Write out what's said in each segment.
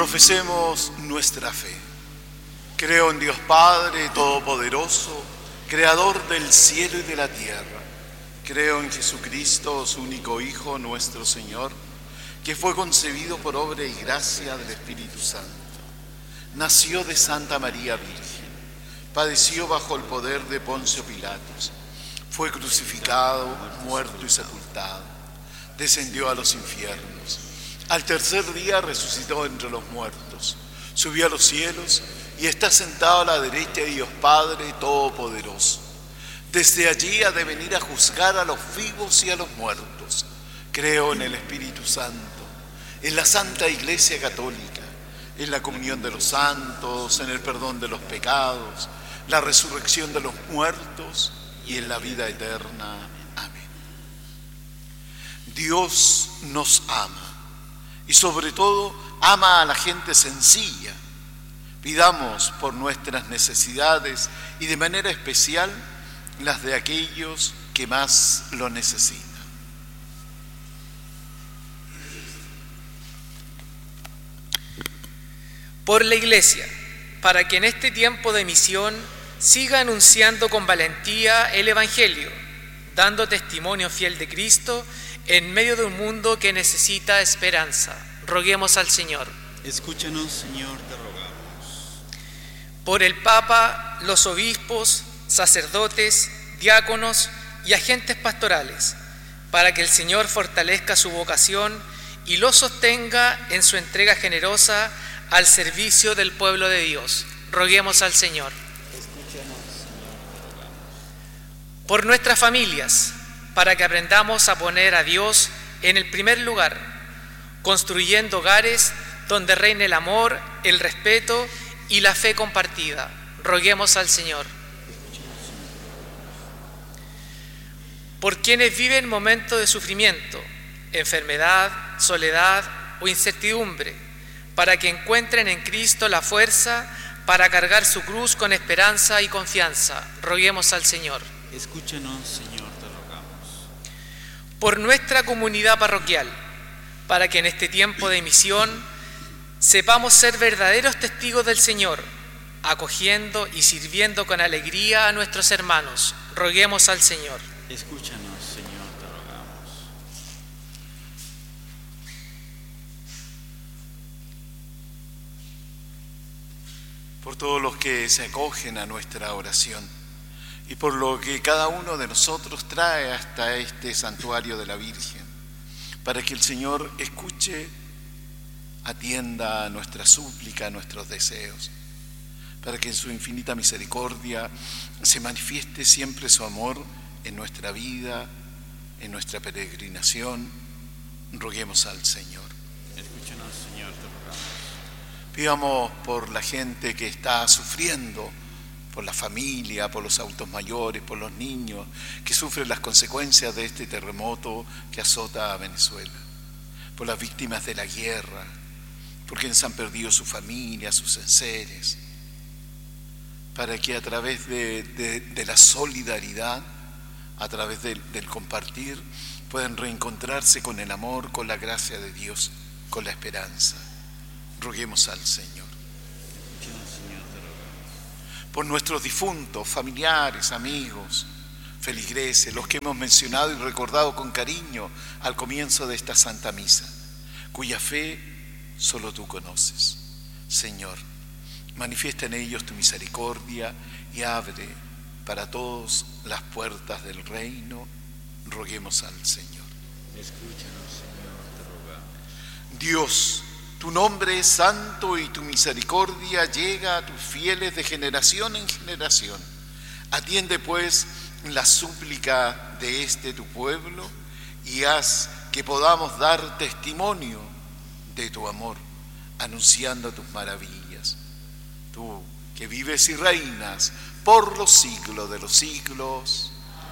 Profesemos nuestra fe. Creo en Dios Padre Todopoderoso, Creador del cielo y de la tierra. Creo en Jesucristo, su único Hijo, nuestro Señor, que fue concebido por obra y gracia del Espíritu Santo. Nació de Santa María Virgen, padeció bajo el poder de Poncio Pilatos, fue crucificado, muerto y sepultado, descendió a los infiernos. Al tercer día resucitó entre los muertos, subió a los cielos y está sentado a la derecha de Dios Padre Todopoderoso. Desde allí ha de venir a juzgar a los vivos y a los muertos. Creo en el Espíritu Santo, en la Santa Iglesia Católica, en la comunión de los santos, en el perdón de los pecados, la resurrección de los muertos y en la vida eterna. Amén. Dios nos ama y sobre todo ama a la gente sencilla. Pidamos por nuestras necesidades y de manera especial las de aquellos que más lo necesitan. Por la Iglesia, para que en este tiempo de misión siga anunciando con valentía el Evangelio, dando testimonio fiel de Cristo en medio de un mundo que necesita esperanza. Roguemos al Señor. Escúchanos, Señor, te rogamos. Por el Papa, los obispos, sacerdotes, diáconos y agentes pastorales, para que el Señor fortalezca su vocación y los sostenga en su entrega generosa al servicio del pueblo de Dios. Roguemos al Señor. Escúchanos, Señor, te rogamos. Por nuestras familias, para que aprendamos a poner a Dios en el primer lugar, construyendo hogares donde reine el amor, el respeto y la fe compartida. Roguemos al Señor. Por quienes viven momentos de sufrimiento, enfermedad, soledad o incertidumbre, para que encuentren en Cristo la fuerza para cargar su cruz con esperanza y confianza. Roguemos al Señor. Escúchanos, Señor, te rogamos. Por nuestra comunidad parroquial, para que en este tiempo de misión sepamos ser verdaderos testigos del Señor, acogiendo y sirviendo con alegría a nuestros hermanos. Roguemos al Señor. Escúchanos, Señor, te rogamos. Por todos los que se acogen a nuestra oración y por lo que cada uno de nosotros trae hasta este santuario de la Virgen, para que el Señor escuche, atienda a nuestra súplica, a nuestros deseos, para que en su infinita misericordia se manifieste siempre su amor en nuestra vida, en nuestra peregrinación. Roguemos al Señor. Escúchanos, Señor, te rogamos. Pidamos por la gente que está sufriendo, por la familia, por los adultos mayores, por los niños que sufren las consecuencias de este terremoto que azota a Venezuela, por las víctimas de la guerra, por quienes han perdido su familia, sus enseres, para que a través de la solidaridad, a través del compartir, puedan reencontrarse con el amor, con la gracia de Dios, con la esperanza. Roguemos al Señor. Por nuestros difuntos, familiares, amigos, feligreses, los que hemos mencionado y recordado con cariño al comienzo de esta Santa Misa, cuya fe solo tú conoces. Señor, manifiesta en ellos tu misericordia y abre para todos las puertas del reino. Roguemos al Señor. Escúchanos, Señor, te rogamos. Dios, tu nombre es santo y tu misericordia llega a tus fieles de generación en generación. Atiende pues la súplica de este tu pueblo y haz que podamos dar testimonio de tu amor, anunciando tus maravillas. Tú que vives y reinas por los siglos de los siglos.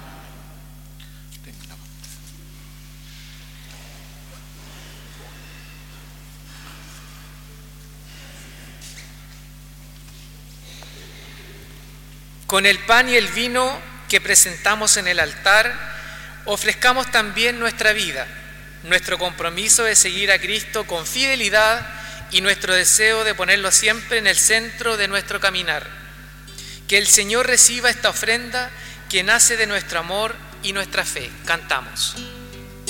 Con el pan y el vino que presentamos en el altar, ofrezcamos también nuestra vida, nuestro compromiso de seguir a Cristo con fidelidad y nuestro deseo de ponerlo siempre en el centro de nuestro caminar. Que el Señor reciba esta ofrenda que nace de nuestro amor y nuestra fe. Cantamos.